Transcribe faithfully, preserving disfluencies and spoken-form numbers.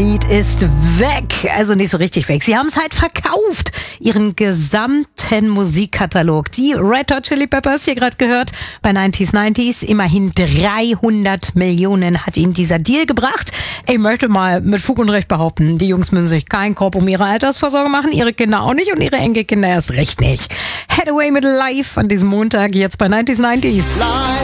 Lied ist weg. Also nicht so richtig weg. Sie haben es halt verkauft. Ihren gesamten Musikkatalog. Die Red Hot Chili Peppers, hier gerade gehört, bei neunziger neunzig. Immerhin dreihundert Millionen hat ihnen dieser Deal gebracht. Ich möchte mal mit Fug und Recht behaupten, die Jungs müssen sich keinen Korb um ihre Altersvorsorge machen. Ihre Kinder auch nicht und ihre Enkelkinder erst recht nicht. Head Away mit Live an diesem Montag, jetzt bei neunziger neunzig.